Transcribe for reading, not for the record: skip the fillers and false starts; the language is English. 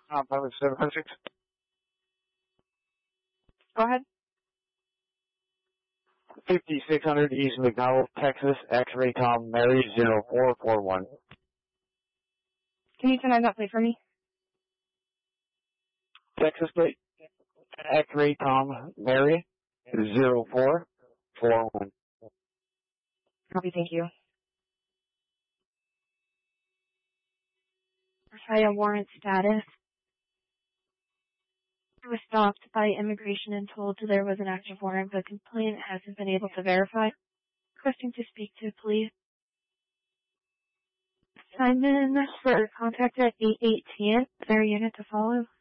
Pilot 706. Go ahead. 5600 East McDowell, Texas, X-ray Tom, Mary 0441. Can you turn on that plate for me? Texas plate, X-ray Tom, Mary 0441. Copy, thank you. FIA warrant status. I was stopped by immigration and told there was an active warrant, but complainant hasn't been able to verify. Requesting to speak to police. Simon for contact at 818. Their unit to follow.